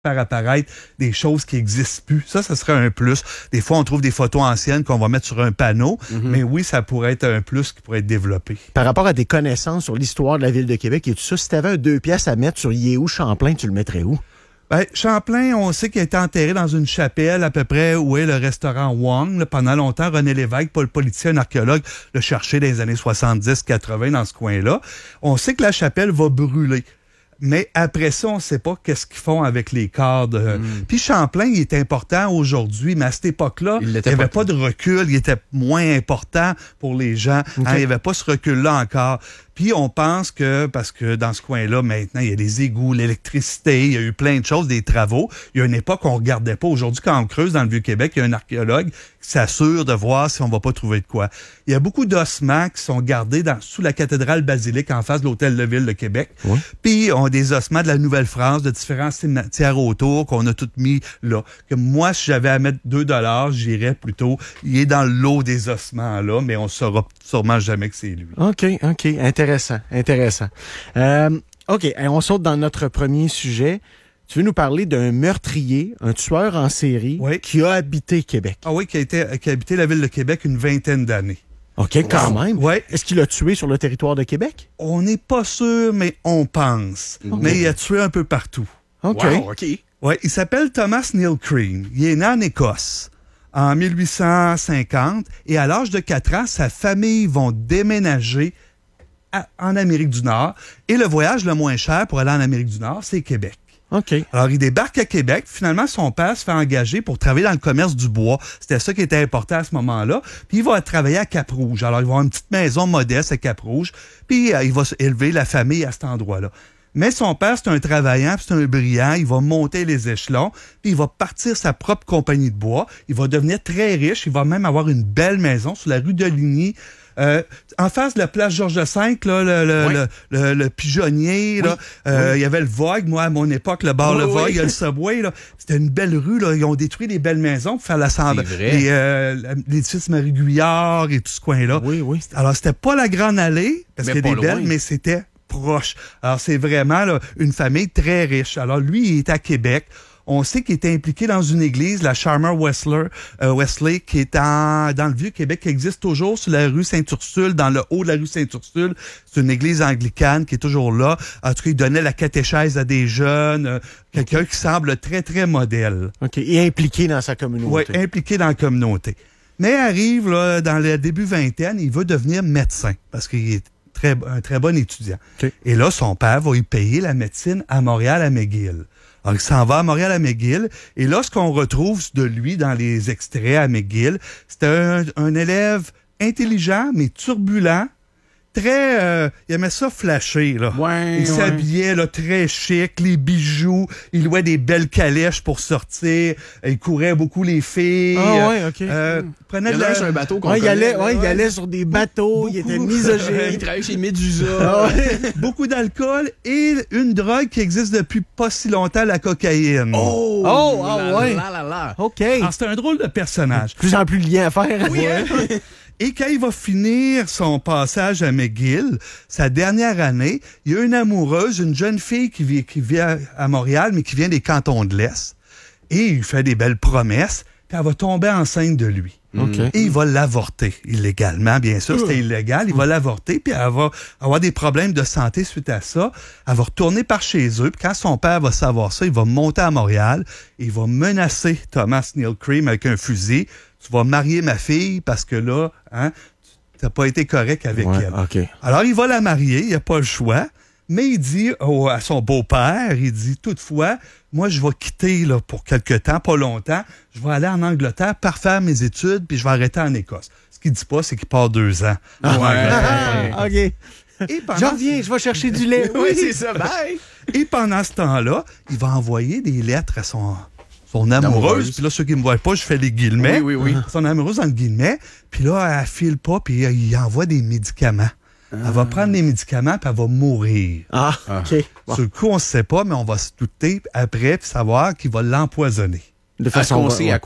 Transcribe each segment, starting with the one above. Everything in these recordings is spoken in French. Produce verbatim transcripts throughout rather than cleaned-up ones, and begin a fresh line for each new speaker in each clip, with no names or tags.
faire apparaître des choses qui n'existent plus. Ça, ça serait un plus. Des fois, on trouve des photos anciennes qu'on va mettre sur un panneau, mm-hmm. mais oui, ça pourrait être un plus qui pourrait être développé.
Par rapport à des connaissances sur l'histoire de la Ville de Québec et tout ça, si tu avais un deux piastres à mettre sur Yéhou Champlain, tu le mettrais où?
Ben, Champlain, on sait qu'il a été enterré dans une chapelle à peu près où est le restaurant Wong. Là, pendant longtemps, René Lévesque, pas le politicien, un archéologue, le cherchait dans les années soixante-dix quatre-vingts dans ce coin-là. On sait que la chapelle va brûler. Mais après ça, on ne sait pas qu'est-ce qu'ils font avec les corps. De... Mm. Puis Champlain, il est important aujourd'hui, mais à cette époque-là, il n'y avait pas, pas de recul, il était moins important pour les gens. Okay. Hein, il n'y avait pas ce recul-là encore. Puis on pense que, parce que dans ce coin-là, maintenant, il y a des égouts, l'électricité, il y a eu plein de choses, des travaux. Il y a une époque qu'on ne regardait pas. Aujourd'hui, quand on creuse dans le Vieux-Québec, il y a un archéologue qui s'assure de voir si on ne va pas trouver de quoi. Il y a beaucoup d'ossements qui sont gardés dans, sous la cathédrale basilique en face de l'hôtel de ville de Québec. Oui. Puis on a des ossements de la Nouvelle-France, de différents cimetières autour qu'on a tous mis là. Que moi, si j'avais à mettre deux dollars, j'irais plutôt. Il est dans le lot des ossements là, mais on ne saura sûrement jamais que c'est lui.
OK, OK. Intéressant, intéressant. Euh, OK, on saute dans notre premier sujet. Tu veux nous parler d'un meurtrier, un tueur en série, oui. qui a habité Québec.
Ah oui, qui a, été, qui a habité la ville de Québec une vingtaine d'années.
OK, quand wow. même.
Ouais.
Est-ce qu'il a tué sur le territoire de Québec?
On n'est pas sûr, mais on pense. Okay. Mais il a tué un peu partout.
OK.
Wow, OK.
Ouais, il s'appelle Thomas Neil Crean. Il est né en Écosse en mille huit cent cinquante et à l'âge de quatre ans, sa famille vont déménager à, en Amérique du Nord. Et le voyage le moins cher pour aller en Amérique du Nord, c'est Québec.
OK.
Alors, il débarque à Québec. Finalement, son père se fait engager pour travailler dans le commerce du bois. C'était ça qui était important à ce moment-là. Puis, il va travailler à Cap-Rouge. Alors, il va avoir une petite maison modeste à Cap-Rouge. Puis, euh, il va élever la famille à cet endroit-là. Mais son père, c'est un travaillant, c'est un brillant. Il va monter les échelons. Puis, il va partir sa propre compagnie de bois. Il va devenir très riche. Il va même avoir une belle maison sur la rue de Ligny. Euh, en face de la place Georges cinq, là, le, le, oui. le, le, le pigeonnier, oui. là, euh, oui. il y avait le Vogue. Moi, à mon époque, le bar oui, Le Vogue, oui. il y a le Subway. Là. C'était une belle rue. Là. Ils ont détruit les belles maisons pour faire l'assemblage. Euh, l'édifice Marie-Guillard et tout ce coin-là.
Oui, oui.
Alors, c'était pas la grande allée, parce qu'il y a des loin. Belles, mais c'était proche. Alors, c'est vraiment là, une famille très riche. Alors, lui, il est à Québec. On sait qu'il était impliqué dans une église, la Charmer Wesley, euh, Wesley, qui est en, dans le Vieux-Québec, qui existe toujours sur la rue Sainte-Ursule, dans le haut de la rue Sainte-Ursule. C'est une église anglicane qui est toujours là. En tout cas, il donnait la catéchèse à des jeunes. Euh, quelqu'un qui semble très, très modèle.
OK. Et impliqué dans sa communauté.
Oui, impliqué dans la communauté. Mais arrive, là, dans le début vingtaine, il veut devenir médecin parce qu'il est très, un très bon étudiant. Okay. Et là, son père va lui payer la médecine à Montréal, à McGill. Alors, il s'en va à Montréal, à McGill. Et là, ce qu'on retrouve de lui dans les extraits à McGill, c'était un, un élève intelligent, mais turbulent. Très... Euh, il aimait ça flasher, là.
Ouais,
il ouais. s'habillait, là, très chic, les bijoux. Il louait des belles calèches pour sortir. Il courait beaucoup les filles.
Ah ouais, OK.
Euh,
mmh.
prenait
il y
de la...
sur un bateau qu'on
ouais, il allait,
ouais,
ouais,
ouais.
il allait sur des bateaux. Beaucoup. Il était misogyne.
Il travaillait chez Medusa.
Ah ouais. Beaucoup d'alcool et une drogue qui existe depuis pas si longtemps, la cocaïne.
Oh! Oh, ah
là,
ouais.
Là, là, là.
OK.
Alors, c'est un drôle de personnage.
Plus en plus de liens à faire.
Oui, hein? Et quand il va finir son passage à McGill, sa dernière année, il y a une amoureuse, une jeune fille qui vit, qui vit à, à Montréal, mais qui vient des cantons de l'Est. Et il fait des belles promesses, puis elle va tomber enceinte de lui.
Okay.
Et il va l'avorter, illégalement, bien sûr. C'était illégal. Il va l'avorter, puis elle va avoir des problèmes de santé suite à ça. Elle va retourner par chez eux, puis quand son père va savoir ça, il va monter à Montréal, et il va menacer Thomas Neil Crean avec un fusil. Tu vas marier ma fille parce que là, hein, tu n'as pas été correct avec
ouais,
elle.
Okay.
Alors, il va la marier, il n'a pas le choix, mais il dit oh, à son beau-père, il dit, toutefois, moi, je vais quitter là, pour quelque temps, pas longtemps, je vais aller en Angleterre, parfaire mes études, puis je vais arrêter en Écosse. Ce qu'il dit pas, c'est qu'il part deux ans.
Ah, ouais. ah, OK.
Et pendant...
Je reviens, je vais chercher du lait.
Oui, c'est ça, bye!
Et pendant ce temps-là, il va envoyer des lettres à son... Son amoureuse, amoureuse. Puis là, ceux qui me voient pas, je fais les guillemets.
Oui, oui, oui.
Son amoureuse dans le guillemets. Puis là, elle file pas, puis il envoie des médicaments. Ah. Elle va prendre les médicaments, puis elle va mourir.
Ah, OK.
Bon. Sur le coup, on ne sait pas, mais on va se douter après, puis savoir qu'il va l'empoisonner.
De façon... Est-ce qu'on sait à quoi?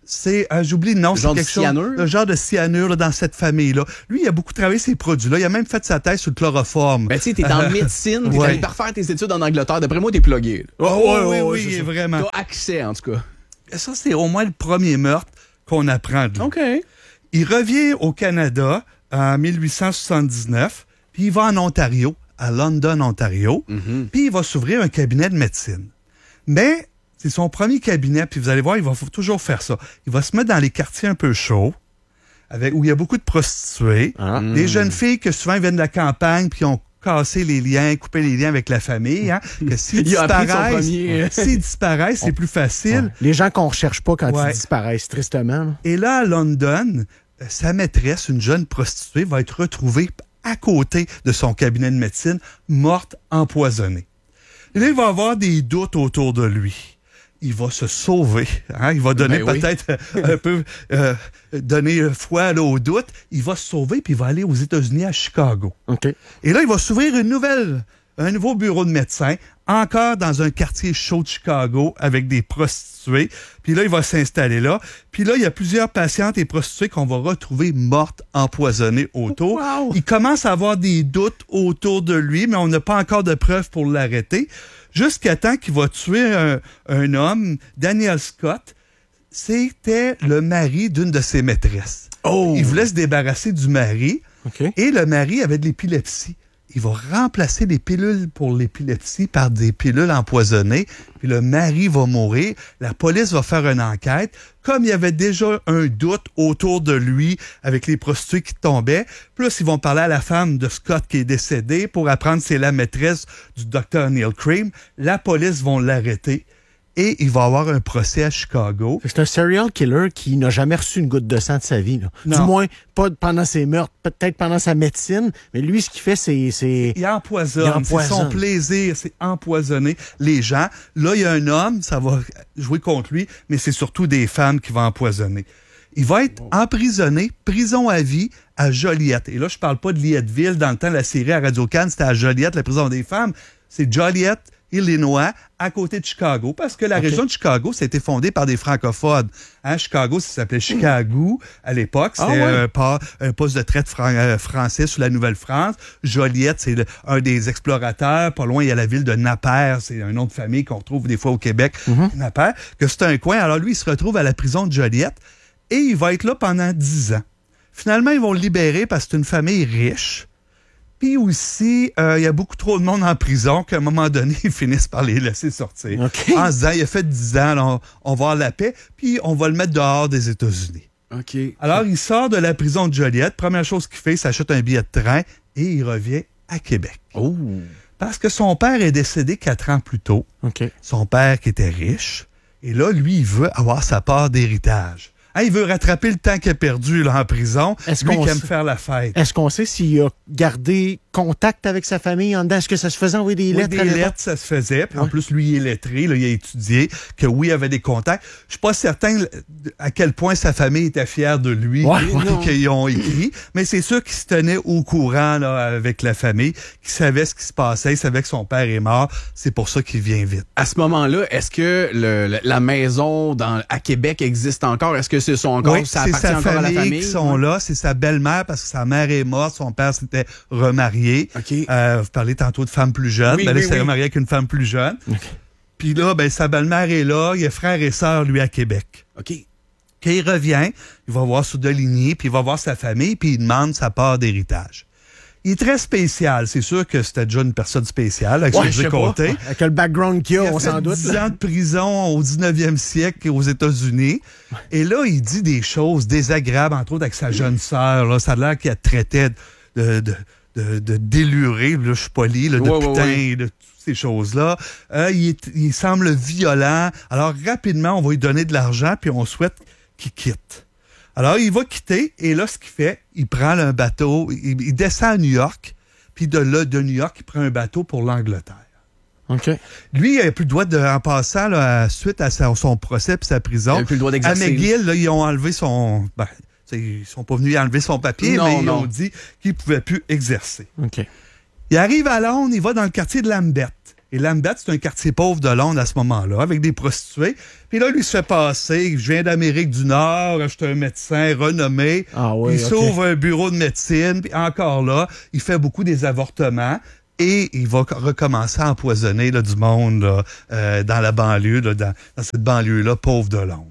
C'est, euh, j'oublie le nom, c'est
genre
quelque
de
chose.
cyanure?
Le genre de cyanure là, dans cette famille-là. Lui, il a beaucoup travaillé ces produits-là. Il a même fait sa thèse sur le chloroforme.
Ben, tu sais, t'es en médecine, t'es
ouais.
allé refaire tes études en Angleterre. D'après moi, t'es plugué.
Oh, oh, oui, oui, oui, vraiment.
T'as accès, en tout cas.
Et ça, c'est au moins le premier meurtre qu'on apprend de lui.
OK.
Il revient au Canada en mille huit cent soixante-dix-neuf, puis il va en Ontario, à London, Ontario,
Mm-hmm.
puis il va s'ouvrir un cabinet de médecine. Mais c'est son premier cabinet, puis vous allez voir, il va toujours faire ça. Il va se mettre dans les quartiers un peu chauds, avec, où il y a beaucoup de prostituées,
Ah.
des jeunes filles que souvent viennent de la campagne, puis ont cassé les liens, coupé les liens avec la famille, hein, que s'ils
Il a appris son
disparaissent,
premier.
s'ils disparaissent, c'est plus facile.
Ouais. Les gens qu'on recherche pas quand
Ouais.
ils disparaissent, tristement. là.
Et là, à London, euh, sa maîtresse, une jeune prostituée, va être retrouvée à côté de son cabinet de médecine, morte, empoisonnée. Et là, il va avoir des doutes autour de lui. Il va se sauver. Hein? Il va donner
Ben oui.
peut-être euh, un peu, euh, donner foi là, au doute. Il va se sauver, puis il va aller aux États-Unis, à Chicago.
OK.
Et là, il va s'ouvrir une nouvelle, un nouveau bureau de médecin, encore dans un quartier chaud de Chicago, avec des prostituées. Puis là, il va s'installer là. Puis là, il y a plusieurs patientes et prostituées qu'on va retrouver mortes, empoisonnées autour.
Wow!
Il commence à avoir des doutes autour de lui, mais on n'a pas encore de preuves pour l'arrêter. Jusqu'à temps qu'il va tuer un, un homme, Daniel Scott. C'était le mari d'une de ses maîtresses.
Oh!
Il voulait se débarrasser du mari.
OK.
Et le mari avait de l'épilepsie. Il va remplacer les pilules pour l'épilepsie par des pilules empoisonnées. Puis le mari va mourir. La police va faire une enquête. Comme il y avait déjà un doute autour de lui avec les prostituées qui tombaient, plus ils vont parler à la femme de Scott qui est décédée pour apprendre que c'est la maîtresse du docteur Neil Cream. La police vont l'arrêter. Et il va avoir un procès à Chicago.
C'est un serial killer qui n'a jamais reçu une goutte de sang de sa vie. Là. Du
Non.
moins, pas pendant ses meurtres, peut-être pendant sa médecine, mais lui, ce qu'il fait, c'est... c'est...
Il empoisonne.
Il
C'est
empoisonne.
son plaisir, c'est empoisonner les gens. Là, il y a un homme, ça va jouer contre lui, mais c'est surtout des femmes qui vont empoisonner. Il va être emprisonné, prison à vie, à Joliette. Et là, je parle pas de Lietteville. Dans le temps de la série à Radio-Can, c'était à Joliette, la prison des femmes. C'est Joliette, Illinois, à côté de Chicago, parce que la
Okay.
région de Chicago, c'était fondée par des francophones. Hein, Chicago, ça s'appelait Chicago à l'époque. C'était
Ah ouais?
un, pas- un poste de traite fran- euh, français sous la Nouvelle-France. Joliette, c'est le- un des explorateurs. Pas loin, il y a la ville de Napper. C'est un nom de famille qu'on retrouve des fois au Québec.
Mm-hmm.
Napper, que c'est un coin. Alors lui, il se retrouve à la prison de Joliette et il va être là pendant dix ans. Finalement, ils vont le libérer parce que c'est une famille riche. Puis aussi, euh, il y a beaucoup trop de monde en prison qu'à un moment donné, ils finissent par les laisser sortir.
OK.
En se disant, il a fait dix ans, là, on, on va avoir la paix, puis on va le mettre dehors des États-Unis.
OK.
Alors, il sort de la prison de Joliette. Première chose qu'il fait, il s'achète un billet de train et il revient à Québec.
Oh.
Parce que son père est décédé quatre ans plus tôt.
OK.
Son père qui était riche. Et là, lui, il veut avoir sa part d'héritage. Hein, il veut rattraper le temps qu'il a perdu là, en prison.
Est-ce
lui
qu'on
qui aime
sait-
faire la fête.
Est-ce qu'on sait s'il a gardé contact avec sa famille en dedans? Est-ce que ça se faisait envoyer des
Oui,
lettres à
des
l'époque?
lettres, ça se faisait. Puis en
Ouais.
plus, lui, il est lettré, là, il a étudié, que oui, il avait des contacts. Je suis pas certain à quel point sa famille était fière de lui
Ouais,
et
ouais.
qu'ils ont écrit, mais c'est sûr qu'il se tenait au courant là, avec la famille, qu'il savait ce qui se passait, il savait que son père est mort. C'est pour ça qu'il vient vite.
À ce moment-là, est-ce que le- le- la maison dans, à Québec existe encore? Est-ce que ce sont encore,
Oui,
ça
c'est
appartient
sa
encore à la
famille
famille?
qui sont là, c'est sa belle-mère parce que sa mère est morte, son père s'était remarié.
OK.
Euh, vous parlez tantôt de femmes plus jeunes.
Oui,
ben, là,
oui,
il s'est
oui.
remarié avec une femme plus jeune. Puis là, ben, sa belle-mère est là, il y a frère et sœur, lui, à Québec.
OK.
Quand il revient, il va voir Soudeligny, puis il va voir sa famille, puis il demande sa part d'héritage. Il est très spécial. C'est sûr que c'était déjà une personne spéciale, avec
Ouais,
ce que
je
j'ai
sais pas.
compté.
Avec le background qu'il
Il
a,
a
on
fait
s'en doute.
dix
là.
ans de prison au dix-neuvième siècle aux États-Unis. Et là, il dit des choses désagréables, entre autres avec sa jeune sœur. Là, ça a l'air qu'il a traité de, de, de, de déluré, là, je suis poli, là, de
Ouais, ouais,
putain,
ouais.
de toutes ces choses-là. Euh, il, est- il semble violent. Alors, rapidement, on va lui donner de l'argent, puis on souhaite qu'il quitte. Alors, il va quitter, et là, ce qu'il fait, il prend un bateau, il, il descend à New York, puis de là, de New York, il prend un bateau pour l'Angleterre.
OK.
Lui, il n'avait plus le droit de, en passant, là, suite à sa- son procès et sa prison.
Il avait plus le droit
À
d'exercer.
McGill, là, ils ont enlevé son. Ben, t'sais, ils sont pas venus enlever son papier,
Non,
mais ils
non.
ont dit qu'il ne pouvait plus exercer.
OK.
Il arrive à Londres, il va dans le quartier de Lambeth. Et Lambeth, c'est un quartier pauvre de Londres à ce moment-là, avec des prostituées. Puis là, lui, il se fait passer. Je viens d'Amérique du Nord, je suis un médecin renommé.
Ah oui,
il
okay.
s'ouvre un bureau de médecine. Puis encore là, il fait beaucoup des avortements. Et il va recommencer à empoisonner là, du monde là, euh, dans la banlieue, là, dans, dans cette banlieue-là, pauvre de Londres.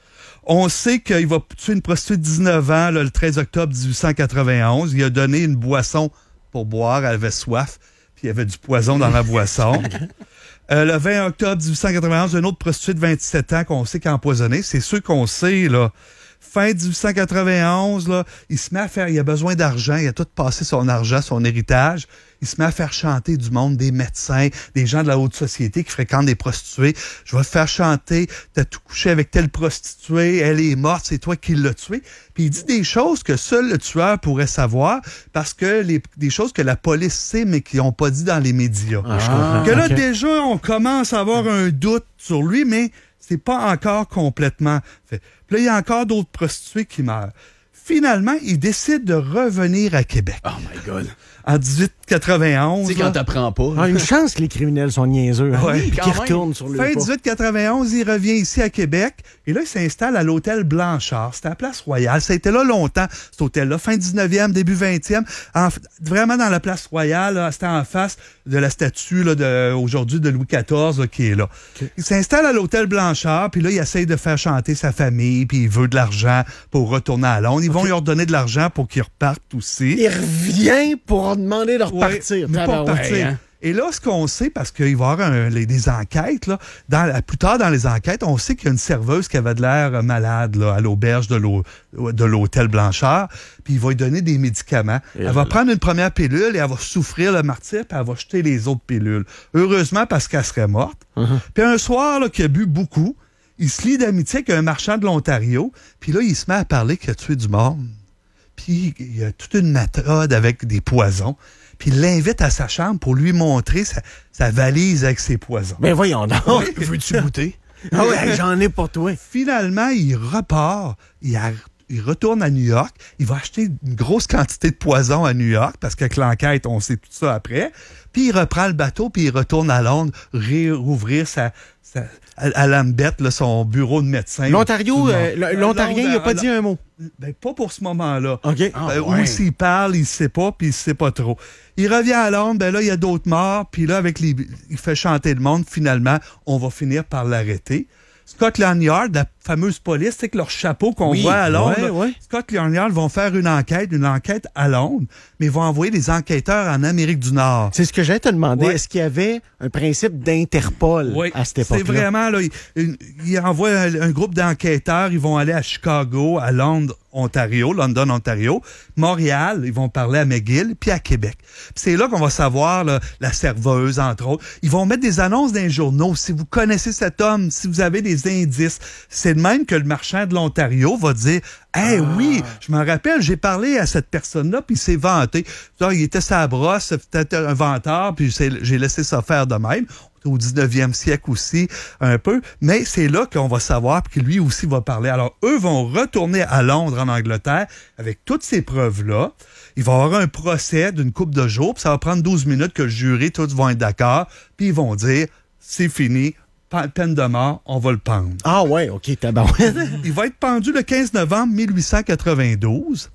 On sait qu'il va tuer une prostituée de dix-neuf ans là, le treize octobre dix-huit cent quatre-vingt-onze. Il a donné une boisson pour boire. Elle avait soif. Puis il y avait du poison dans la boisson. Euh, le vingt octobre dix-huit cent quatre-vingt-onze, une autre prostituée de vingt-sept ans qu'on sait qu'il a empoisonné. C'est ceux qu'on sait, là. Fin dix-huit cent quatre-vingt-onze, là, il se met à faire, il a besoin d'argent, il a tout passé son argent, son héritage. Il se met à faire chanter du monde, des médecins, des gens de la haute société qui fréquentent des prostituées. Je vais te faire chanter, t'as tout couché avec telle prostituée, elle est morte, c'est toi qui l'as tuée. Puis il dit des choses que seul le tueur pourrait savoir parce que les, des choses que la police sait mais qu'ils n'ont pas dit dans les médias.
Ah,
que là,
okay.
déjà, on commence à avoir un doute sur lui, mais c'est pas encore complètement fait. Puis là, il y a encore d'autres prostituées qui meurent. Finalement, il décide de revenir à Québec.
Oh my God.
En dix-huit quatre-vingt-onze.
Tu sais, quand t'apprends pas.
Ah, une chance que les criminels sont niaiseux. Hein?
Ouais,
Puis qu'ils retournent sur le
Fin
pas.
dix-huit quatre-vingt-onze, il revient ici à Québec. Et là, il s'installe à l'hôtel Blanchard. C'était à la Place Royale. Ça a été là longtemps, cet hôtel-là. Fin dix-neuvième, début vingtième. En, vraiment dans la Place Royale. Là, c'était en face de la statue là, de, aujourd'hui de Louis quatorze là, qui est là. Okay. Il s'installe à l'hôtel Blanchard. Puis là, il essaye de faire chanter sa famille. Puis il veut de l'argent pour retourner à Londres. Ils okay. vont lui redonner de l'argent pour qu'il reparte aussi.
Il revient pour demander de repartir.
Ouais, pour repartir. Hein? Et là, ce qu'on sait, parce qu'il va y avoir un, les, des enquêtes, là, dans, plus tard dans les enquêtes, on sait qu'il y a une serveuse qui avait de l'air malade là, à l'auberge de, l'eau, de l'hôtel Blanchard, puis il va lui donner des médicaments. Et elle va prendre une première pilule et elle va souffrir le martyre, puis elle va jeter les autres pilules. Heureusement, parce qu'elle serait morte. Uh-huh. Puis un soir, là, qu'il a bu beaucoup, il se lie d'amitié avec un marchand de l'Ontario, puis là, il se met à parler qu'il a tué du monde. Puis il y a toute une méthode avec des poisons. Puis il l'invite à sa chambre pour lui montrer sa, sa valise avec ses poisons.
Ben voyons donc.
Oui. Veux-tu goûter?
Ah ouais, j'en ai pour toi.
Finalement, il repart. Il, a, il retourne à New York. Il va acheter une grosse quantité de poison à New York parce qu'avec l'enquête, on sait tout ça après. Puis il reprend le bateau, puis il retourne à Londres réouvrir sa... sa à, à Lambeth, là, son bureau de médecin.
L'Ontario, euh, l'Ontarien, il n'a pas dit un mot.
Ben, pas pour ce moment-là.
OK.
Euh,
oh,
ouais. Ou s'il parle, il ne sait pas, puis il ne sait pas trop. Il revient à Londres, ben là, il y a d'autres morts, puis là, avec les, il fait chanter le monde, finalement, on va finir par l'arrêter. Scotland Yard, la fameuse police, c'est que leur chapeau qu'on oui, voit à Londres, ouais, ouais. Scotland Yard vont faire une enquête, une enquête à Londres, mais ils vont envoyer des enquêteurs en Amérique du Nord.
C'est ce que j'allais te demander. Ouais. Est-ce qu'il y avait un principe d'Interpol
oui,
à cette époque-là?
C'est vraiment, là, ils, ils envoient un, un groupe d'enquêteurs, ils vont aller à Chicago, à Londres, Ontario, London, Ontario, Montréal, ils vont parler à McGill, puis à Québec. Puis c'est là qu'on va savoir là, la serveuse, entre autres. Ils vont mettre des annonces dans les journaux. Si vous connaissez cet homme, si vous avez des indices, c'est de même que le marchand de l'Ontario va dire « Hey, ah. oui, je m'en rappelle, j'ai parlé à cette personne-là, puis il s'est vanté. Il était sa brosse, c'était un vantard, puis j'ai laissé ça faire de même. » Au dix-neuvième siècle aussi, un peu. Mais c'est là qu'on va savoir que lui aussi va parler. Alors, eux vont retourner à Londres, en Angleterre, avec toutes ces preuves-là. Il va y avoir un procès d'une couple de jours, puis ça va prendre douze minutes que le jury, tous vont être d'accord, puis ils vont dire, c'est fini, peine de mort, on va le pendre.
Ah ouais, OK, tabarouette.
Il va être pendu le quinze novembre mille huit cent quatre-vingt-douze.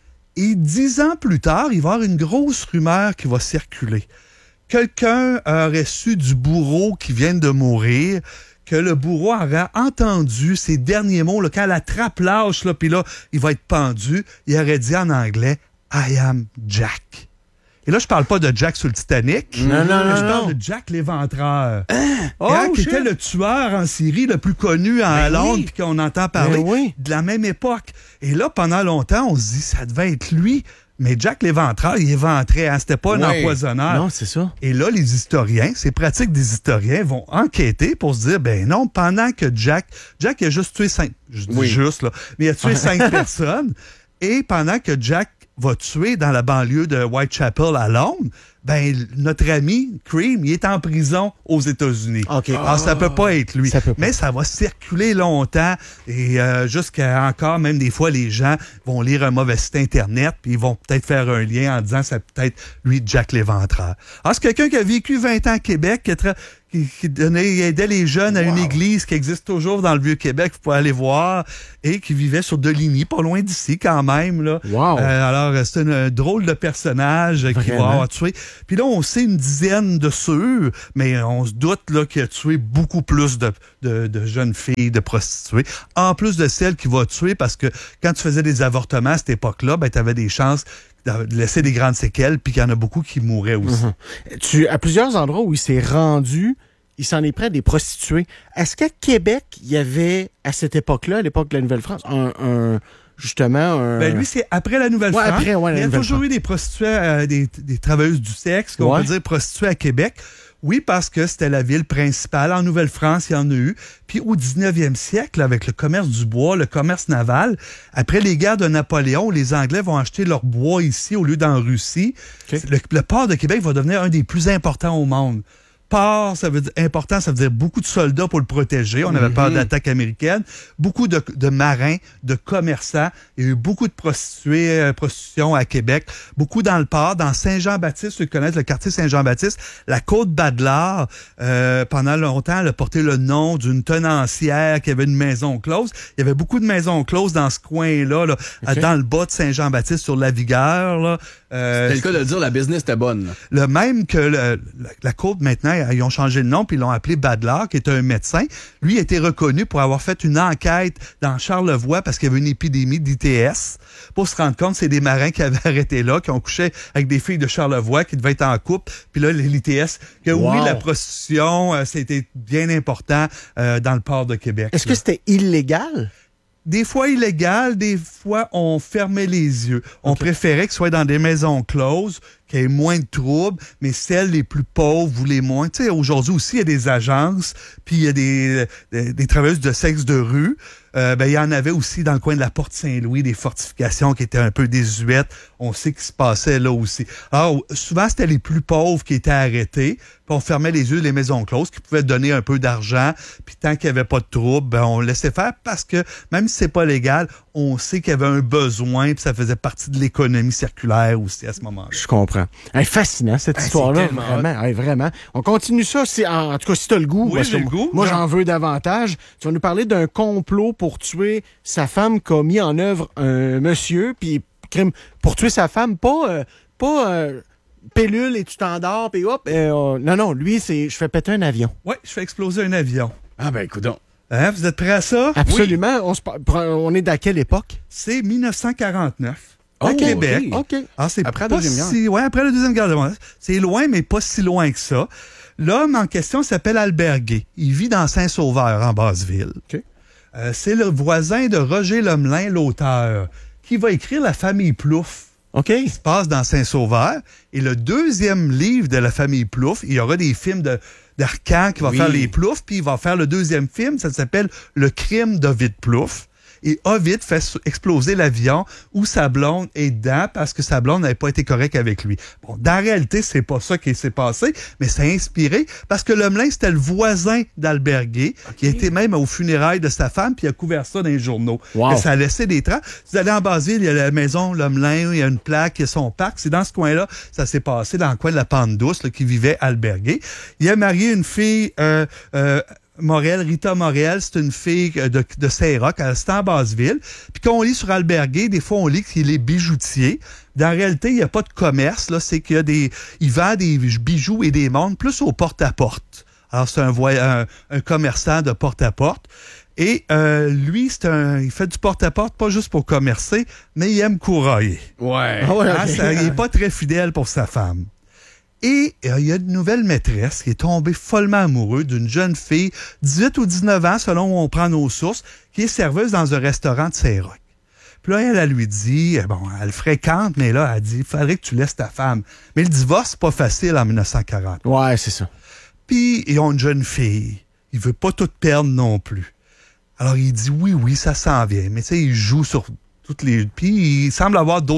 Et dix ans plus tard, il va y avoir une grosse rumeur qui va circuler. Quelqu'un aurait su du bourreau qui vient de mourir, que le bourreau aurait entendu ses derniers mots, là, quand la trappe lâche, là, puis là, il va être pendu, il aurait dit en anglais « I am Jack ». Et là, je parle pas de Jack sur le Titanic.
Non, non, non.
Je parle
non.
de Jack l'Éventreur.
Hein? Oh,
hein, qui était le tueur en Syrie le plus connu en ben Londres, puis oui. qu'on entend parler ben oui. de la même époque. Et là, pendant longtemps, on se dit, ça devait être lui. Mais Jack l'Éventreur, il éventrait, hein? C'était pas oui. un empoisonneur.
Non, c'est ça.
Et là, les historiens, c'est pratique des historiens, vont enquêter pour se dire, ben non, pendant que Jack, Jack a juste tué cinq, je dis oui. juste, là, mais il a tué cinq personnes, et pendant que Jack va tuer dans la banlieue de Whitechapel à Londres, ben notre ami Cream, il est en prison aux États-Unis.
Okay.
Alors, ça peut pas être lui.
Ça peut pas.
Mais ça va circuler longtemps et euh, jusqu'à encore, même des fois, les gens vont lire un mauvais site Internet puis ils vont peut-être faire un lien en disant que c'est peut-être lui, Jack l'Éventreur. Alors, c'est quelqu'un qui a vécu vingt ans à Québec, qui, tra- qui, qui donnait, aidait les jeunes à wow. une église qui existe toujours dans le Vieux-Québec, vous pouvez aller voir, et qui vivait sur Deligny, pas loin d'ici quand même. Là.
Wow.
Euh, alors, c'est un, un drôle de personnage Vraiment? qui va avoir tué. Puis là, on sait une dizaine de sûrs, mais on se doute là, qu'il a tué beaucoup plus de, de, de jeunes filles, de prostituées, en plus de celles qu'il va tuer, parce que quand tu faisais des avortements à cette époque-là, ben, tu avais des chances de laisser des grandes séquelles, puis qu'il y en a beaucoup qui mouraient aussi.
Mm-hmm. Tu, à plusieurs endroits où il s'est rendu, il s'en est pris à des prostituées. Est-ce qu'à Québec, il y avait, à cette époque-là, à l'époque de la Nouvelle-France, un... un justement, un...
Ben lui, c'est après la Nouvelle-France.
Ouais, après, ouais, la
il y a
Nouvelle-France.
toujours eu des prostituées, euh, des, des travailleuses du sexe, qu'on
ouais.
peut dire prostituées à Québec. Oui, parce que c'était la ville principale. En Nouvelle-France, il y en a eu. Puis au dix-neuvième siècle, avec le commerce du bois, le commerce naval, après les guerres de Napoléon, les Anglais vont acheter leur bois ici au lieu d'en Russie. Okay. Le, le port de Québec va devenir un des plus importants au monde. Port, ça veut dire important, ça veut dire beaucoup de soldats pour le protéger. On avait mm-hmm. peur d'attaques américaines. Beaucoup de, de marins, de commerçants. Il y a eu beaucoup de prostituées, euh, prostitution à Québec. Beaucoup dans le port, dans Saint-Jean-Baptiste, ceux qui connaissent le quartier Saint-Jean-Baptiste. La côte Badelard, euh, pendant longtemps, elle a porté le nom d'une tenancière qui avait une maison close. Il y avait beaucoup de maisons closes dans ce coin-là, là, okay. dans le bas de Saint-Jean-Baptiste, sur la Vigueur. Là.
Euh, C'était le cas de dire la business était bonne. Là.
Le même que le, la, la côte maintenant, ils ont changé le nom puis ils l'ont appelé Badelard, qui est un médecin. Lui a été reconnu pour avoir fait une enquête dans Charlevoix parce qu'il y avait une épidémie d'I T S. Pour se rendre compte, c'est des marins qui avaient arrêté là, qui ont couché avec des filles de Charlevoix qui devaient être en couple. Puis là, l'I T S, que wow. oui, la prostitution, euh, c'était bien important euh, dans le port de Québec.
Est-ce là. que c'était illégal?
Des fois illégal, des fois on fermait les yeux. On okay. préférait que ce soit dans des maisons closes, qu'il y ait moins de troubles, mais celles les plus pauvres ou les moins. Tu sais, aujourd'hui aussi, il y a des agences, puis il y a des, des, des travailleuses de sexe de rue. Euh, ben, il y en avait aussi dans le coin de la Porte Saint-Louis, des fortifications qui étaient un peu désuètes. On sait ce qui se passait là aussi. Alors, souvent, c'était les plus pauvres qui étaient arrêtés, puis on fermait les yeux, les maisons closes, qui pouvaient donner un peu d'argent, puis tant qu'il n'y avait pas de trouble, ben, on laissait faire parce que, même si c'est pas légal, on sait qu'il y avait un besoin, puis ça faisait partie de l'économie circulaire aussi à ce moment-là.
Je comprends. Hey, fascinant, cette hey, histoire-là. Vraiment, hey, vraiment. On continue ça. C'est, en, en tout cas, si t'as le goût.
Oui, j'ai le goût.
Moi, j'en veux davantage. Tu vas nous parler d'un complot pour tuer sa femme qu'a mis en œuvre un monsieur, puis pour tuer sa femme, pas, euh, pas euh, pilule et tu t'endors, puis hop. Euh, non, non, lui, c'est je fais péter un avion.
Oui, je fais exploser un avion.
Ah ben, écoute donc.
Hein, vous êtes prêts à ça?
Absolument. Oui. On, se, on est d'à quelle époque?
C'est dix-neuf cent quarante-neuf. À
oh,
Québec.
OK.
Alors, c'est
après
pas
la Deuxième
si,
Guerre.
Ouais, après la Deuxième Guerre mondiale. C'est loin, mais pas si loin que ça. L'homme en question s'appelle Albert Gay. Il vit dans Saint-Sauveur, en Basse-Ville.
OK.
Euh, c'est le voisin de Roger Lemelin, l'auteur, qui va écrire La famille Plouffe.
OK.
Qui se passe dans Saint-Sauveur. Et le deuxième livre de La famille Plouffe, il y aura des films de d'Arcan qui va oui. faire les Plouffe, puis il va faire le deuxième film, ça s'appelle Le crime d'Ovid Plouffe. Et Ovid fait exploser l'avion où sa blonde est dedans parce que sa blonde n'avait pas été correcte avec lui. Bon, dans la réalité, c'est pas ça qui s'est passé, mais ça a inspiré parce que Lemelin, c'était le voisin d'Albert Gay, okay. qui était même aux funérailles de sa femme, puis il a couvert ça dans les journaux.
Wow.
Et ça a laissé des traces. Vous allez en Basse-Ville, il y a la maison Lemelin, il y a une plaque, il y a son parc. C'est dans ce coin-là, ça s'est passé dans le coin de la Pente Douce, là, qui vivait Albert Gay. Il a marié une fille... Euh, euh, Morel, Rita Morel, c'est une fille de, de Saint-Roch, c'est en Basse-Ville. Puis quand on lit sur Albert Gay, des fois on lit qu'il est bijoutier. Dans la réalité, il n'y a pas de commerce, là, c'est qu'il y a des, il vend des bijoux et des montres plus au porte-à-porte. Alors c'est un, un, un commerçant de porte-à-porte. Et euh, lui, c'est un, il fait du porte-à-porte pas juste pour commercer, mais il aime courailler.
Ouais.
Ah ouais, okay. ça, il est pas très fidèle pour sa femme. Et il euh, y a une nouvelle maîtresse qui est tombée follement amoureuse d'une jeune fille, dix-huit ou dix-neuf ans, selon où on prend nos sources, qui est serveuse dans un restaurant de Saint-Roch. Puis là, elle, elle lui dit, bon, elle fréquente, mais là, elle dit, il faudrait que tu laisses ta femme. Mais le divorce, c'est pas facile en dix-neuf cent quarante.
Ouais, c'est ça.
Puis, ils ont une jeune fille. Il veut pas tout perdre non plus. Alors, il dit, oui, oui, ça s'en vient. Mais tu sais, il joue sur toutes les... Puis, il semble avoir d'autres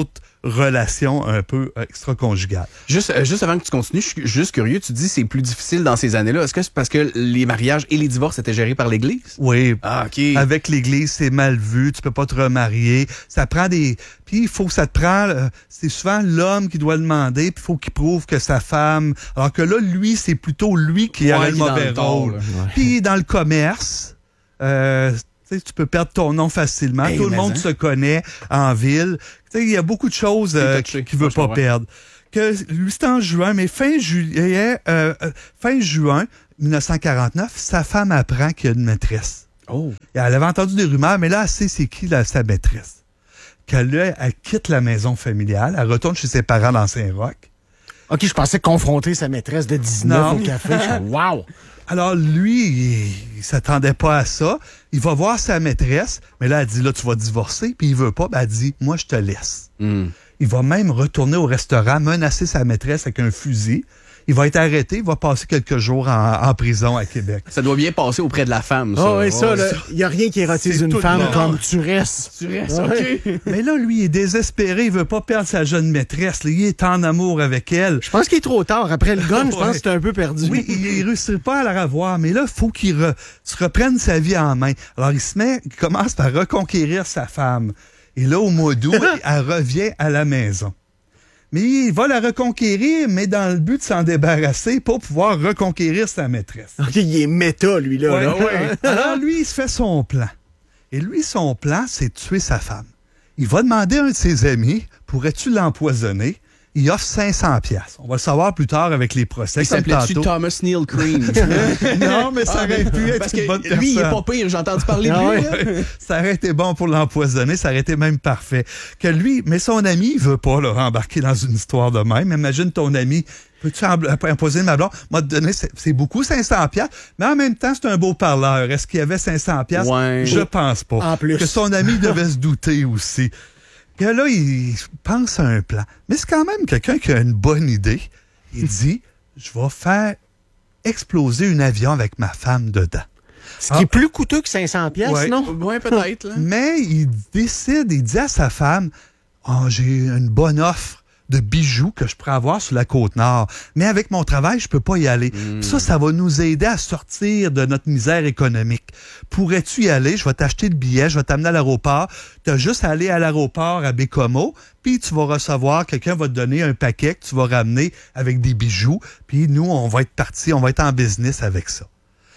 relation un peu extra-conjugale.
Juste, euh, juste avant que tu continues, je suis juste curieux, tu dis que c'est plus difficile dans ces années-là. Est-ce que c'est parce que les mariages et les divorces étaient gérés par l'Église?
Oui.
Ah, OK.
Avec l'Église, c'est mal vu, tu peux pas te remarier. Ça prend des... Puis il faut que ça te prend... euh, c'est souvent l'homme qui doit le demander, puis il faut qu'il prouve que sa femme... Alors que là, lui, c'est plutôt lui qui
Ouais,
a le
qui est dans
mauvais
le tort,
rôle.
là.
Ouais.
Puis dans le commerce... Euh, tu sais, tu peux perdre ton nom facilement.
Hey,
Tout le
mais
monde
hein.
se connaît en ville. Tu sais, il y a beaucoup de choses euh,
touché.
qu'il veut
Je
pas
comprends.
perdre. Que lui, c'était en juin, mais fin juillet, euh, euh, fin juin dix-neuf cent quarante-neuf, sa femme apprend qu'il y a une maîtresse.
Oh.
Et elle avait entendu des rumeurs, mais là, elle sait c'est qui là, sa maîtresse. Qu'elle là, elle quitte la maison familiale, elle retourne chez ses parents dans Saint-Roch.
OK, je pensais confronter sa maîtresse de dix-neuf
Non.
au café. Je suis, wow!
Alors, lui, il, il s'attendait pas à ça. Il va voir sa maîtresse, mais là, elle dit, là, tu vas divorcer, puis il veut pas, ben, elle dit, moi, je te laisse.
Mm.
Il va même retourner au restaurant, menacer sa maîtresse avec un fusil. Il va être arrêté, il va passer quelques jours en, en prison à Québec.
Ça doit bien passer auprès de la femme, ça.
Ah oui, ça,
ouais,
là,
ça.
il n'y a rien qui érotise
C'est
une
tout
femme
bon.
comme tu restes.
Tu restes,
Ouais.
OK.
Mais là, lui, il est désespéré, il veut pas perdre sa jeune maîtresse. Là, il est en amour avec elle.
Je pense qu'il est trop tard. Après le gun, je pense
Ouais.
que c'est un peu perdu.
Oui, il ne réussira pas à la revoir, mais là, il faut qu'il re- se reprenne sa vie en main. Alors, il se met, il commence par reconquérir sa femme. Et là, au mois d'août, elle revient à la maison. Mais il va la reconquérir, mais dans le but de s'en débarrasser pour pouvoir reconquérir sa maîtresse.
OK, il est méta, lui, là.
Ouais,
là.
ouais. Alors, lui, il se fait son plan. Et lui, son plan, c'est de tuer sa femme. Il va demander à un de ses amis, pourrais-tu l'empoisonner? Il offre cinq cents piastres. On va le savoir plus tard avec les procès.
Il
comme
s'appelait-tu
tantôt.
Thomas Neil Cream?
Non, mais ça
Ah,
aurait pu être
parce
une
que
bonne
lui, il est
personne.
pas pire, j'ai entendu parler de
Ah
lui.
ouais.
là.
Ça aurait été bon pour l'empoisonner, ça aurait été même parfait. Que lui, mais son ami, il veut pas là, embarquer dans une histoire de même. Imagine ton ami, peux-tu em- imposer ma blonde? M'a donné, c'est, c'est beaucoup cinq cents piastres, mais en même temps, c'est un beau parleur. Est-ce qu'il y avait cinq cents piastres?
Ouais.
Je pense pas.
En plus.
Que son ami devait se douter aussi. Que là, il pense à un plan. Mais c'est quand même quelqu'un qui a une bonne idée. Il dit, je vais faire exploser un avion avec ma femme dedans.
Ce qui est plus coûteux que cinq cents piastres,
Ouais.
non?
Ouais, peut-être. là.
Mais il décide, il dit à sa femme, oh, j'ai une bonne offre de bijoux que je pourrais avoir sur la Côte-Nord. Mais avec mon travail, je peux pas y aller.
Mm.
Ça, ça va nous aider à sortir de notre misère économique. Pourrais-tu y aller? Je vais t'acheter le billet, je vais t'amener à l'aéroport. Tu as juste à aller à l'aéroport à Bécomo, puis tu vas recevoir, quelqu'un va te donner un paquet que tu vas ramener avec des bijoux. Puis nous, on va être partis, on va être en business avec ça.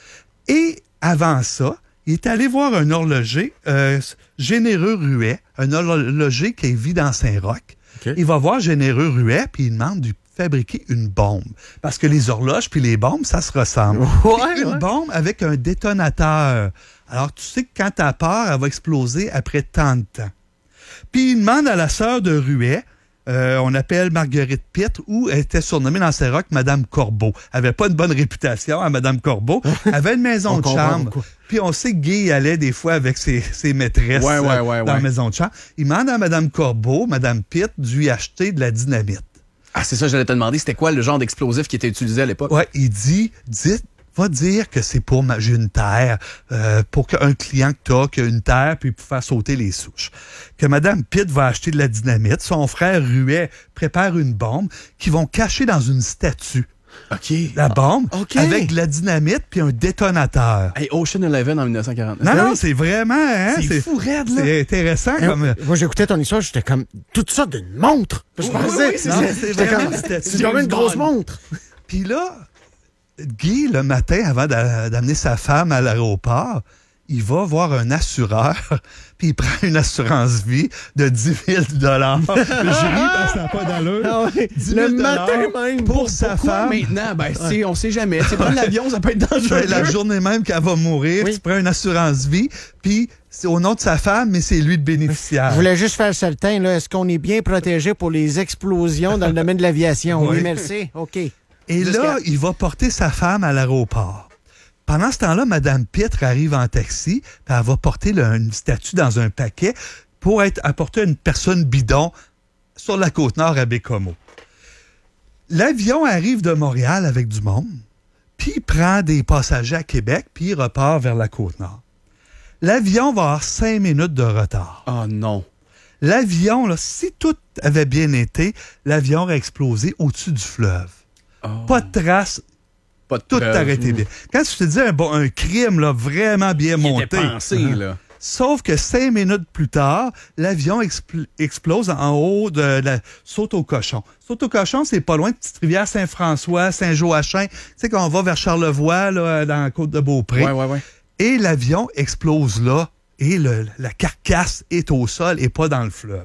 Et avant ça, il est allé voir un horloger, euh, Généreux Ruet, un horloger qui vit dans Saint-Roch.
OK.
Il va voir Généreux Ruet, puis il demande de fabriquer une bombe. Parce que les horloges puis les bombes, ça se ressemble.
Ouais,
Puis une
ouais.
bombe avec un détonateur. Alors, tu sais que quand t'as peur, elle va exploser après tant de temps. Puis il demande à la sœur de Ruet, euh, on appelle Marguerite Pitt, ou elle était surnommée dans Saint-Roch Madame Corbeau. Elle avait pas une bonne réputation à Madame Corbeau. Elle avait une maison
On
de
comprend
chambre.
pourquoi.
Puis on sait que Guy il allait des fois avec ses, ses maîtresses
Ouais, ouais,
euh,
ouais,
dans
ouais.
la maison de chambre. Il demande à Madame Corbeau, Madame Pitt, de lui acheter de la dynamite.
Ah, c'est ça, j'allais te demander, c'était quoi le genre d'explosif qui était utilisé à l'époque?
Ouais, il dit, dites, va dire que c'est pour ma, j'ai une terre, euh, pour qu'un client que t'as, qui a une terre, puis pour faire sauter les souches. Que Madame Pitt va acheter de la dynamite, son frère Ruet prépare une bombe qu'ils vont cacher dans une statue.
OK.
La bombe,
OK.
avec de la dynamite puis un détonateur.
Hey, Ocean Eleven en dix-neuf cent quarante-neuf.
Non,
Ben
non,
oui.
c'est vraiment, hein,
C'est fou raide, là.
c'est intéressant
Hein,
comme.
Moi, j'écoutais ton histoire, j'étais comme, tout ça d'une montre. Je
Oui,
pensais,
oui, c'est
Non,
ça.
mais c'est
j'étais
vraiment
comme,
une statue.
c'est comme une grosse montre.
Puis là, Guy, le matin, avant d'a- d'amener sa femme à l'aéroport, il va voir un assureur, puis il prend une assurance vie de dix mille dollars. Je ris parce que ça n'a pas d'allure.
Ah ouais,
dix
le
mille
matin même.
pour sa
Pourquoi
femme.
maintenant? Ben, c'est- on sait jamais. C'est prendre l'avion, ça peut être dangereux.
Ouais, la journée même qu'elle va mourir,
Oui.
tu prends une assurance vie, puis c'est au nom de sa femme, mais c'est lui le bénéficiaire.
Je voulais juste faire certain, là, est-ce qu'on est bien protégé pour les explosions dans le domaine de l'aviation? Oui,
Oui.
merci. OK.
Et
Jusqu'à-
là, il va porter sa femme à l'aéroport. Pendant ce temps-là, Mme Pitre arrive en taxi, puis elle va porter le- une statue dans un paquet pour être apporter à une personne bidon sur la Côte-Nord à Bécomo. L'avion arrive de Montréal avec du monde, puis il prend des passagers à Québec, puis il repart vers la Côte-Nord. L'avion va avoir cinq minutes de retard.
Oh non.
L'avion, là, si tout avait bien été, l'avion aurait explosé au-dessus du fleuve.
Oh.
Pas de traces.
Pas de
Tout
preuves.
arrêté bien. Quand je te dis un, bon, un crime là, vraiment bien
Il
monté.
était pensé,
Uh-huh.
là.
Sauf que cinq minutes plus tard, l'avion expl- explose en haut de la Saute-au-Cochon. Saute-au-Cochon, c'est pas loin de Petite-Rivière, Saint-François, Saint-Joachim. Tu sais, quand on va vers Charlevoix, là, dans la Côte-de-Beaupré.
Ouais, ouais, ouais.
Et l'avion explose là. Et le, la carcasse est au sol et pas dans le fleuve.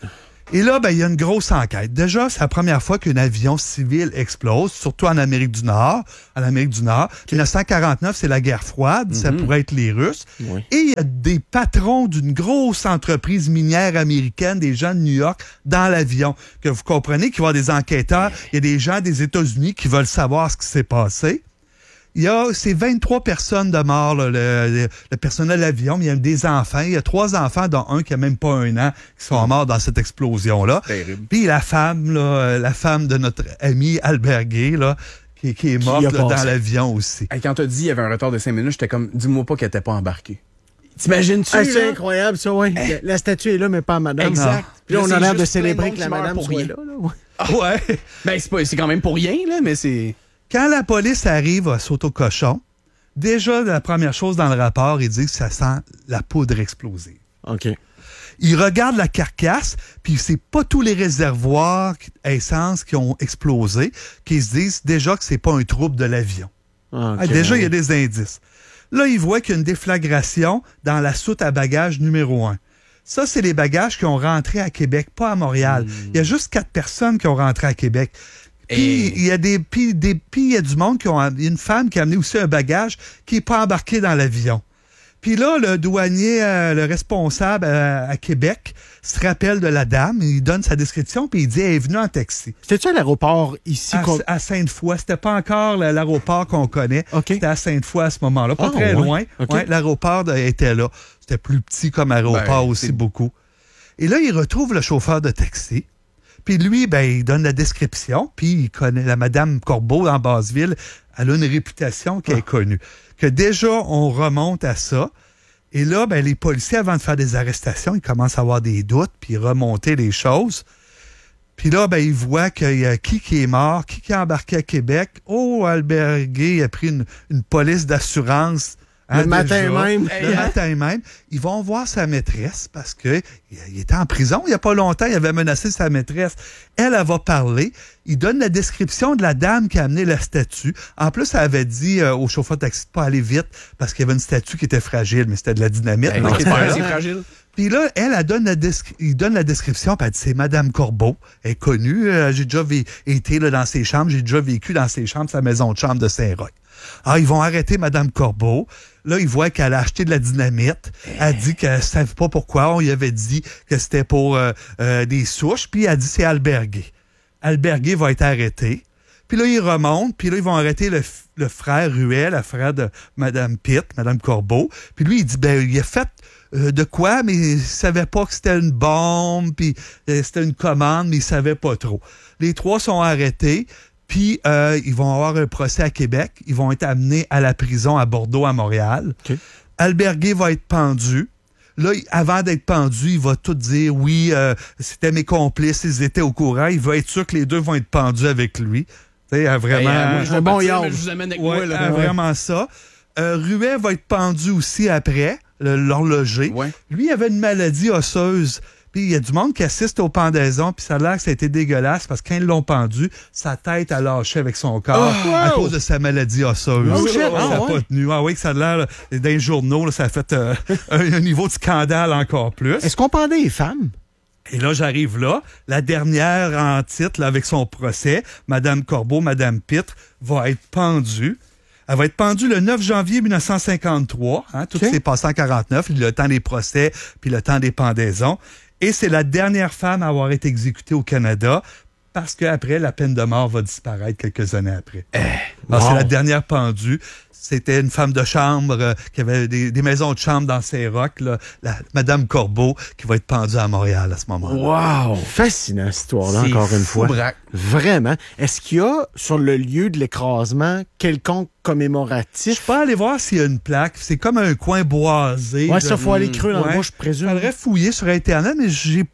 Et là, ben, il y a une grosse enquête. Déjà, c'est la première fois qu'un avion civil explose, surtout en Amérique du Nord. En Amérique du Nord. dix-neuf cent quarante-neuf, c'est la guerre froide. Mm-hmm. Ça pourrait être les Russes.
Oui.
Et il y a des patrons d'une grosse entreprise minière américaine, des gens de New York, dans l'avion. Que vous comprenez qu'il va y avoir des enquêteurs. Il y a des gens des États-Unis qui veulent savoir ce qui s'est passé. Il y a ces vingt-trois personnes de mort, là, le, le, le personnel de l'avion, mais il y a des enfants. Il y a trois enfants, dont un qui a même pas un an, qui sont morts dans cette explosion-là.
Terrible.
Puis la femme, là, la femme de notre ami Albert Gay, là, qui, qui est morte
Qui a
là, dans
passé.
l'avion aussi.
Hey, quand t'as dit qu'il y avait un retard de cinq minutes, j'étais comme, dis-moi pas qu'elle était pas embarquée. T'imagines-tu?
Ah, c'est
là?
incroyable, ça, oui. La, la statue est là, mais pas madame.
Exact.
Puis là, on
Là,
a
c'est
l'air de
juste
célébrer
plein de
que la
monde qui
madame
meurt pour
soit
rien.
là. là ouais.
Ah ouais!
Ben, c'est pas, c'est quand même pour rien, là, mais c'est...
Quand la police arrive à Saute-au-Cochon, déjà, la première chose dans le rapport, ils disent que ça sent la poudre explosée.
OK.
Ils regardent la carcasse, puis c'est pas tous les réservoirs à essence qui ont explosé, qu'ils se disent déjà que c'est pas un trouble de l'avion.
OK.
Ah, déjà, il y a des indices. Là, ils voient qu'il y a une déflagration dans la soute à bagages numéro un. Ça, c'est les bagages qui ont rentré à Québec, pas à Montréal. Il
Mmh.
y a juste quatre personnes qui ont rentré à Québec. Puis
Et-
il y a des puis des puis il y a du monde qui ont il y a une femme qui a amené aussi un bagage qui est pas embarqué dans l'avion. Puis là, le douanier, euh, le responsable euh, à Québec, se rappelle de la dame, il donne sa description, puis il dit, elle est venue en taxi.
C'était-tu à l'aéroport ici?
À,
qu'on-
à Sainte-Foy. C'était pas encore le- l'aéroport qu'on connaît.
OK.
C'était à Sainte-Foy à ce moment-là. Pas
Ah,
très
ouais.
loin.
OK.
Ouais, l'aéroport de- était là. C'était plus petit comme aéroport
Ben,
aussi
c'est-
beaucoup. Et là, il retrouve le chauffeur de taxi. Puis lui, ben, il donne la description. Puis il connaît la Madame Corbeau en Basseville. Elle a une réputation qui est connue. Que déjà, on remonte à ça. Et là, ben, les policiers, avant de faire des arrestations, ils commencent à avoir des doutes, puis remonter les choses. Puis là, ben, ils voient qu'il y a qui qui est mort, qui qui est embarqué à Québec. Oh, Albert Gay a pris une, une police d'assurance. hein,
Le matin
déjà.
même.
Le matin même. Ils vont voir sa maîtresse parce que il il était en prison il n'y a pas longtemps. Il avait menacé sa maîtresse. Elle, elle va parler. Il donne la description de la dame qui a amené la statue. En plus, elle avait dit euh, au chauffeur de taxi de pas aller vite parce qu'il y avait une statue qui était fragile, mais c'était de la dynamite.
Hey,
donc,
non,
il
c'est
était
pas-
là.
c'est fragile.
Puis là, elle, elle donne la descri- il donne la description, puis elle dit, c'est Madame Corbeau. Elle est connue. euh, j'ai déjà vé- été là, dans ses chambres. J'ai déjà vécu dans ses chambres, sa maison de chambre de Saint-Roch. Ah, ils vont arrêter Madame Corbeau. Là, ils voient qu'elle a acheté de la dynamite. Elle dit qu'elle ne savait pas pourquoi. On lui avait dit que c'était pour euh, euh, des souches. Puis elle dit, c'est Albert Gay. Albert Gay va être arrêté. Puis là, ils remontent. Puis là, ils vont arrêter le, f- le frère Ruel, le frère de Madame Pitt, Madame Corbeau. Puis lui, il dit, ben, il a fait euh, de quoi, mais il savait pas que c'était une bombe, puis euh, c'était une commande, mais il savait pas trop. Les trois sont arrêtés. Puis, euh, ils vont avoir un procès à Québec. Ils vont être amenés à la prison à Bordeaux, à Montréal.
OK.
Albert Gay va être pendu. Là, il- avant d'être pendu, il va tout dire, oui, euh, c'était mes complices, ils étaient au courant. Il va être sûr que les deux vont être pendus avec lui. Tu sais, euh, vraiment...
Hey, euh, moi, je vais
un bon
partir,
yard.
mais je vous amène avec
Ouais,
moi, là.
euh, vraiment ça. Euh, Ruet va être pendu aussi après, le- l'horloger.
Ouais.
Lui, il avait une maladie osseuse. Puis il y a du monde qui assiste aux pendaisons, puis ça a l'air que ça a été dégueulasse parce que quand ils l'ont pendu, sa tête a lâché avec son corps
Oh,
à
wow!
cause de sa maladie osseuse.
Oh, shit!
ça
Ah,
n'a
ouais.
pas tenu. Ah oui, que ça a l'air, là, dans les journaux, là, ça a fait euh, un, un niveau de scandale encore plus.
Est-ce qu'on pendait les femmes?
Et là, j'arrive là. La dernière en titre, là, avec son procès, Madame Corbeau, Madame Pitre, va être pendue. Elle va être pendue le neuf janvier mille neuf cent cinquante-trois. Hein, tout
OK.
s'est passé en quarante-neuf, le temps des procès, puis le temps des pendaisons. Et c'est la dernière femme à avoir été exécutée au Canada parce qu'après, la peine de mort va disparaître quelques années après. Alors,
wow.
c'est la dernière pendue. C'était une femme de chambre euh, qui avait des, des maisons de chambre dans Saint-Roch, là, la Madame Corbeau, qui va être pendue à Montréal à ce moment-là.
Wow! Fascinant, cette histoire-là,
C'est
encore une
fou,
fois.
braque.
Vraiment. Est-ce qu'il y a, sur le lieu de l'écrasement, quelconque
Je
commémoratif?
peux aller voir s'il y a une plaque. C'est comme un coin boisé.
Ouais,
Je-
ça, faut aller creux dans le
Ouais.
bois, je
Je
présume.
faudrait fouiller sur Internet, mais j'ai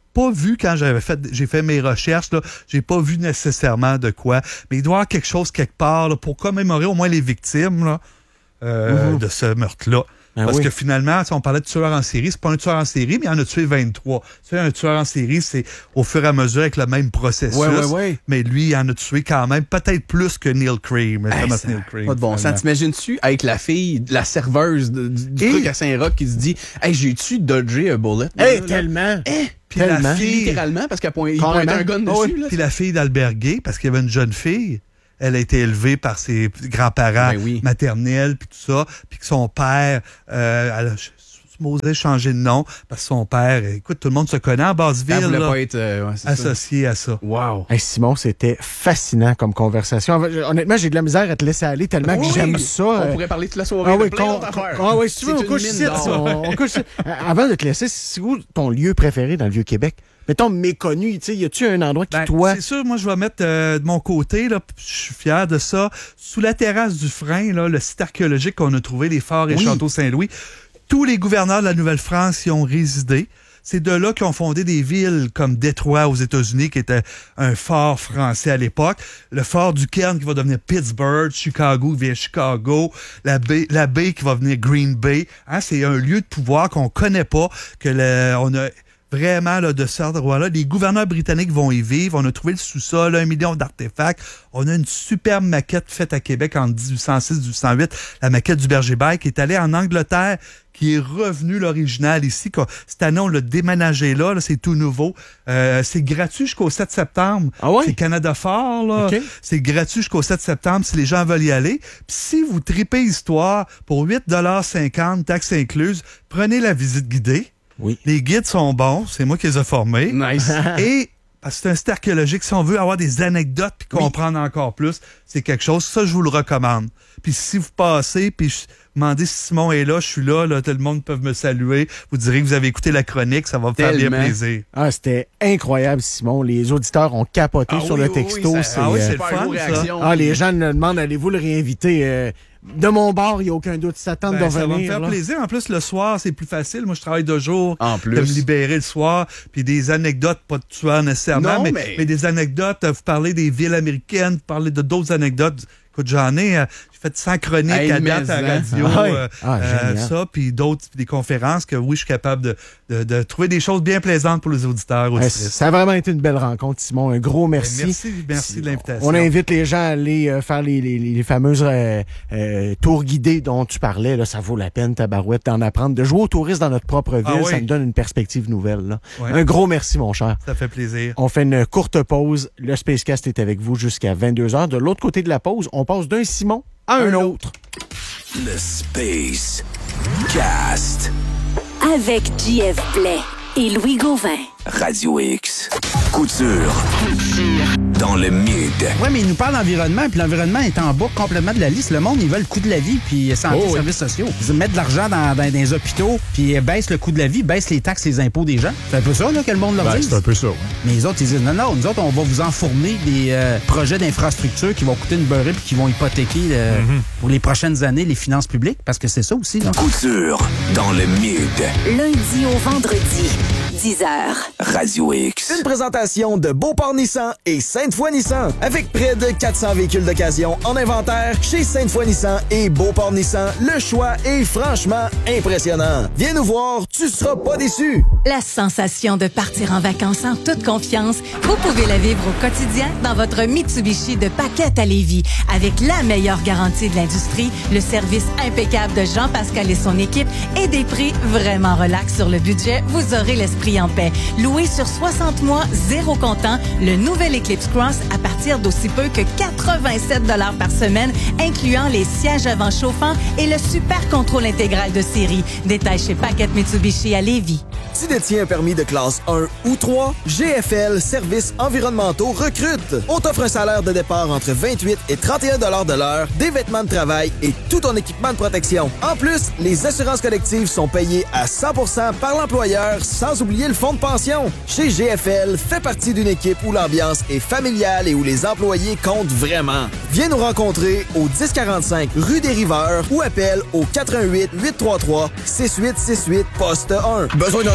pas vu quand j'avais fait, j'ai fait mes recherches, là, j'ai pas vu nécessairement de quoi. Mais il doit y avoir quelque chose quelque part là, pour commémorer au moins les victimes là, euh, mm-hmm. de ce meurtre-là. Ben Parce oui. que finalement, si on parlait de tueur en série, c'est pas un tueur en série, mais il en a tué vingt-trois. Tu sais, un tueur en série, c'est au fur et à mesure avec le même processus.
Ouais, ouais, ouais.
Mais lui, il en a tué quand même, peut-être plus que Neil Cream. Hey, Thomas Neil Cream.
Pas de bon sens. T'imagines-tu avec la fille, la serveuse de, du, du truc à Saint-Roch qui se dit « Hey, j'ai-tu dodgé un bullet? »
Hey, tellement!
Hey,
puis la fille...
Littéralement, parce qu'elle pointe un gun dessus. Oh, oui.
Puis la fille d'Alberguer, parce qu'il y avait une jeune fille... Elle a été élevée par ses grands-parents ben oui. maternels, puis tout ça, puis que son père, euh, elle a supposé changer de nom, parce que son père, écoute, tout le monde se connaît en Basse-Ville,
elle voulait
là,
pas être euh, ouais,
associé
ça.
à ça.
Wow.
Hey, Simon, c'était fascinant comme conversation. Honnêtement, j'ai de la misère à te laisser aller tellement oui, que j'aime ça.
On
euh...
pourrait parler toute la soirée
ah,
de
oui,
plein
con...
d'autres affaires.
Ah oui, si tu veux, on couche ici. On, on couche Avant de te laisser, c'est où ton lieu préféré dans le Vieux-Québec? Mettons, méconnu, tu sais, y a-tu un endroit qui,
ben,
toi...
C'est sûr, moi, je vais mettre euh, de mon côté, là, je suis fier de ça, sous la terrasse du Frein, là, le site archéologique qu'on a trouvé, les forts et oui. châteaux Saint-Louis. Tous les gouverneurs de la Nouvelle-France y ont résidé. C'est de là qu'ils ont fondé des villes comme Détroit aux États-Unis, qui était un fort français à l'époque. Le fort du Cairn qui va devenir Pittsburgh, Chicago qui devient Chicago, la baie, la baie qui va devenir Green Bay. Hein, c'est un lieu de pouvoir qu'on connaît pas, que le, on a... Vraiment, là, de ce endroit-là. Les gouverneurs britanniques vont y vivre. On a trouvé le sous-sol, un million d'artefacts. On a une superbe maquette faite à Québec en dix-huit cent six dix-huit cent huit, la maquette du Berger-Bail, qui est allée en Angleterre, qui est revenu l'original ici. Cette année, on l'a déménagé là, là c'est tout nouveau. Euh, c'est gratuit jusqu'au sept septembre.
Ah ouais?
C'est Canada Fort, là. Okay. C'est gratuit jusqu'au sept septembre si les gens veulent y aller. Puis si vous tripez histoire, pour huit dollars cinquante, taxes incluses, prenez la visite guidée.
Oui.
Les guides sont bons, c'est moi qui les ai formés.
Nice.
Et parce que c'est un site archéologique, si on veut avoir des anecdotes puis comprendre oui. encore plus, c'est quelque chose, ça je vous le recommande. Puis si vous passez, puis je demandez si Simon est là, je suis là, là, tout le monde peut me saluer, vous direz que vous avez écouté la chronique, ça va me faire bien plaisir.
Ah, c'était incroyable, Simon. Les auditeurs ont capoté
ah,
sur
oui,
le
oui,
texto.
Oui,
c'est,
ah oui, c'est
euh,
le fun, ça.
Ah, les gens me demandent, allez-vous le réinviter? Euh, de mon bord, il n'y a aucun doute. Ça tente
ben,
de
ça
revenir.
Ça va me faire
là.
plaisir. En plus, le soir, c'est plus facile. Moi, je travaille deux jours.
En plus.
De me libérer le soir. Puis des anecdotes, pas de tueurs nécessairement,
non,
mais,
mais...
mais des anecdotes. Vous parlez des villes américaines, vous parlez de d'autres anecdotes. Écoute, j'en ai, euh, j'ai fait cent chroniques hey, à date à la radio,
ah,
euh,
ah,
euh, ça, puis d'autres, des conférences que oui, je suis capable de, de, de trouver des choses bien plaisantes pour les auditeurs.
Ouais, ça a vraiment été une belle rencontre, Simon. Un gros merci.
Merci, merci de l'invitation.
On invite les gens à aller euh, faire les, les, les fameuses euh, euh, tours guidés dont tu parlais. Là, ça vaut la peine, tabarouette, d'en apprendre, de jouer aux touristes dans notre propre ville. Ah, oui. Ça nous donne une perspective nouvelle. Là. Ouais. Un gros merci, mon cher.
Ça fait plaisir.
On fait une courte pause. Le Spacecast est avec vous jusqu'à vingt-deux heures. De l'autre côté de la pause, on passe d'un Simon à un, un autre.
Le Space Cast.
Avec J F Blais et Louis Gauvin.
Radio X. Couture. Couture. Dans le mid.
Oui, mais il nous parle d'environnement, puis l'environnement est en bas complètement de la liste. Le monde, ils veulent le coût de la vie, puis santé, oh, services oui. sociaux. Ils mettent de l'argent dans, dans, dans les hôpitaux, puis baissent le coût de la vie, baissent les taxes, les impôts des gens. C'est un peu ça, là, que le monde leur
ben,
dit.
C'est un peu ça, oui.
Mais les autres, ils disent, non, non, nous autres, on va vous enfourner des euh, projets d'infrastructure qui vont coûter une beurrée, puis qui vont hypothéquer euh, mm-hmm. pour les prochaines années les finances publiques, parce que c'est ça aussi, là.
Couture. Dans le mid.
Lundi au vendredi, dix heures.
Radio X.
Une présentation de Beauport Nissan et Sainte-Foy Nissan. Avec près de quatre cents véhicules d'occasion en inventaire, chez Sainte-Foy Nissan et Beauport Nissan, le choix est franchement impressionnant. Viens nous voir, tu seras pas déçu.
La sensation de partir en vacances en toute confiance, vous pouvez la vivre au quotidien dans votre Mitsubishi de Paquette à Lévis. Avec la meilleure garantie de l'industrie, le service impeccable de Jean-Pascal et son équipe et des prix vraiment relax sur le budget, vous aurez l'esprit en paix. Loué sur soixante mois, zéro comptant, le nouvel Eclipse Cross à partir d'aussi peu que quatre-vingt-sept dollars par semaine, incluant les sièges avant chauffants et le super contrôle intégral de série. Détail chez Paquette Mitsubishi à Lévis.
Tu détiens un permis de classe un ou trois, G F L Services environnementaux recrute. On t'offre un salaire de départ entre vingt-huit et trente et un dollars de l'heure, des vêtements de travail et tout ton équipement de protection. En plus, les assurances collectives sont payées à cent pour cent par l'employeur, sans oublier le fonds de pension. Chez G F L, fais partie d'une équipe où l'ambiance est familiale et où les employés comptent vraiment. Viens nous rencontrer au dix quarante-cinq rue des Riveurs ou appelle au quatre un huit, huit trois trois, six huit six huit, poste un. Besoin d'un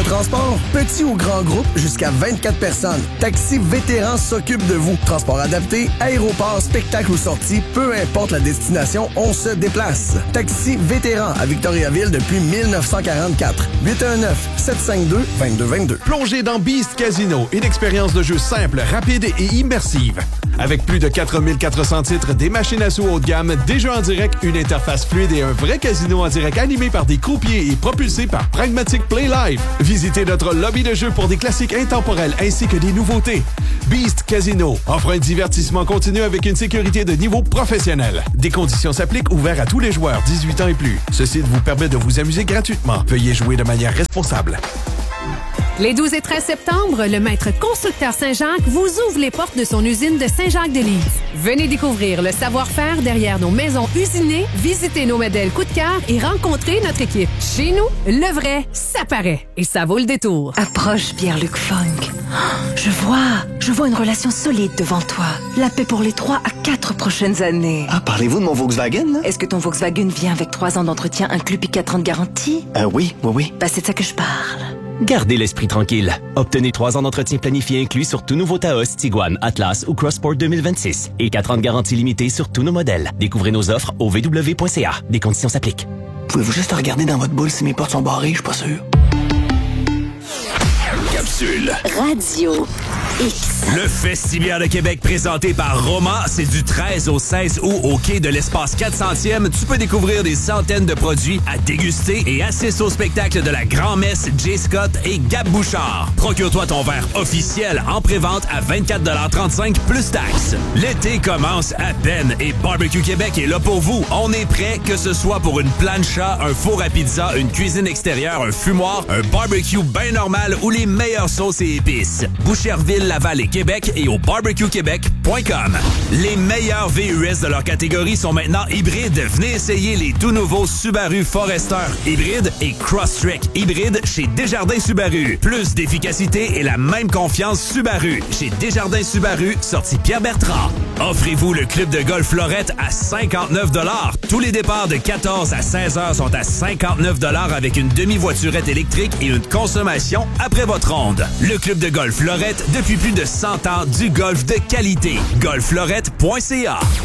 transport, petit ou grand groupe, jusqu'à vingt-quatre personnes. Taxi Vétéran s'occupe de vous. Transport adapté, aéroport, spectacle ou sortie, peu importe la destination, on se déplace. Taxi Vétéran à Victoriaville depuis mille neuf cent quarante-quatre. huit un neuf, sept cinq deux, deux deux deux deux.
Plongez dans Beast Casino, une expérience de jeu simple, rapide et immersive. Avec plus de quatre mille quatre cents titres, des machines à sous haut de gamme, des jeux en direct, une interface fluide et un vrai casino en direct animé par des croupiers et propulsé par Pragmatic Play Live. Visitez notre lobby de jeux pour des classiques intemporels ainsi que des nouveautés. Beast Casino offre un divertissement continu avec une sécurité de niveau professionnel. Des conditions s'appliquent, ouverts à tous les joueurs dix-huit ans et plus. Ce site vous permet de vous amuser gratuitement. Veuillez jouer de manière responsable.
Les douze et treize septembre, le maître constructeur Saint-Jacques vous ouvre les portes de son usine de Saint-Jacques-de-Lise. Venez découvrir le savoir-faire derrière nos maisons usinées, visiter nos modèles coup de cœur et rencontrer notre équipe. Chez nous, le vrai, ça paraît. Et ça vaut le détour.
Approche Pierre-Luc Funk. Je vois, je vois une relation solide devant toi. La paix pour les trois à quatre prochaines années.
Ah, parlez-vous de mon Volkswagen, là?
Est-ce que ton Volkswagen vient avec trois ans d'entretien inclus puis quatre ans de garantie?
Euh, oui, oui, oui.
Bah, c'est de ça que je parle.
Gardez l'esprit tranquille. Obtenez trois ans d'entretien planifié inclus sur tout nouveau Taos, Tiguan, Atlas ou Crossport deux mille vingt-six et quatre ans de garantie limitée sur tous nos modèles. Découvrez nos offres au v w point c a. Des conditions s'appliquent.
Pouvez-vous juste regarder dans votre boule si mes portes sont barrées? Je suis pas sûr.
Capsule.
Radio X.
Le Festival de Québec présenté par Roma, c'est du treize au seize août au quai de l'Espace quatre centième. Tu peux découvrir des centaines de produits à déguster et assister au spectacle de la Grand-Messe Jay Scott et Gab Bouchard. Procure-toi ton verre officiel en prévente à vingt-quatre trente-cinq plus taxes. L'été commence à peine et Barbecue Québec est là pour vous. On est prêt, que ce soit pour une plancha, un four à pizza, une cuisine extérieure, un fumoir, un barbecue bien normal ou les meilleures sauces et épices. Boucherville, Laval et Québec et au barbecue québec point com. Les meilleurs V U S de leur catégorie sont maintenant hybrides. Venez essayer les tout nouveaux Subaru Forester hybride et Crosstrek hybride chez Desjardins Subaru. Plus d'efficacité et la même confiance Subaru chez Desjardins Subaru, sortie Pierre-Bertrand. Offrez-vous le club de golf Lorette à cinquante-neuf dollars. Tous les départs de quatorze à seize heures sont à cinquante-neuf dollars avec une demi-voiturette électrique et une consommation après votre ronde. Le club de golf Lorette, depuis plus de cent ans, du golf de qualité. golf lorette point c a.